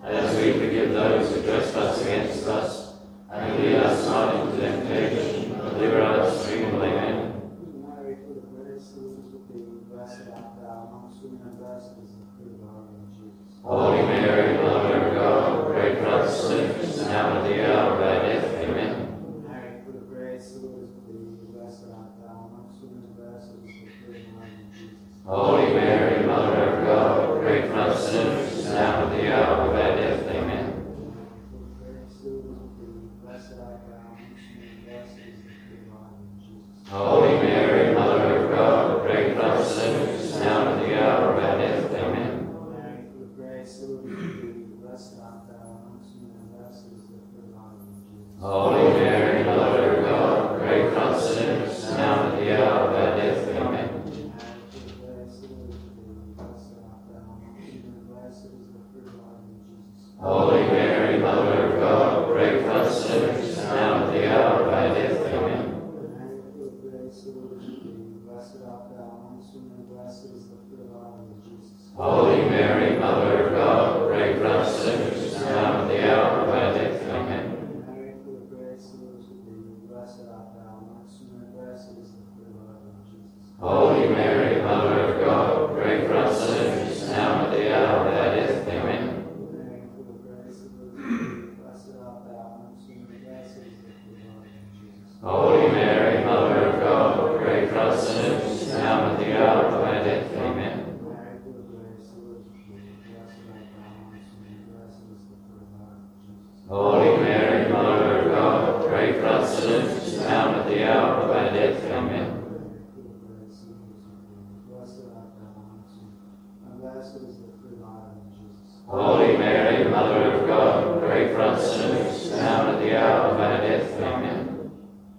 as we forgive those who trespass against us. And lead us not into temptation, but deliver us from evil. Amen. Mary, full of grace, the Lord is with thee. Blessed art thou amongst women, and blessed is the fruit of thy womb, Jesus. Holy Mary, Mother of God, pray for us sinners, now and at the hour of our death. Amen. Mary, full of grace, the Lord is with thee. Blessed art thou amongst women, and blessed is the fruit of thy womb, Jesus. Holy Mary, Mother of God, pray for us sinners, now and at the hour of our death. Amen. Full of grace, the Lord is with thee. Blessed art thou amongst women, and blessed is the fruit of thy womb, Jesus. Holy Mary, Mother of God, pray for us sinners, now and at the hour of our death. Amen. Mary, full of grace, the Lord is with thee. Blessed art thou amongst women, and blessed is the fruit of thy womb, Jesus. Holy Mary, Mother of God, pray for us sinners, now and at the hour of our death. Amen. Holy Mary, Mother of God, pray for us sinners, now and at the hour of our death. Amen. Holy Mary, Mother of God, pray for us sinners, now and at the hour of our death. Amen. Holy Mary, Mother of God, pray for us sinners, now and at the hour of our death. Amen. Holy Mary, Mother of God, pray for us sinners, now and at the hour of our death. Amen. Holy Mary, Mother of God, pray for us sinners, now and at the hour of our death. Amen. Holy Mary, Mother of God, pray for us sinners, now and at the hour of our death. Amen.